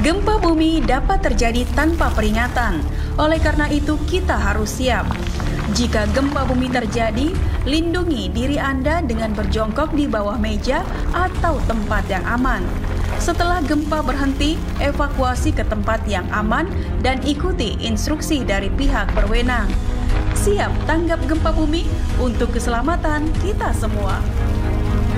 Gempa bumi dapat terjadi tanpa peringatan, oleh karena itu kita harus siap. Jika gempa bumi terjadi, lindungi diri Anda dengan berjongkok di bawah meja atau tempat yang aman. Setelah gempa berhenti, evakuasi ke tempat yang aman dan ikuti instruksi dari pihak berwenang. Siap tanggap gempa bumi untuk keselamatan kita semua.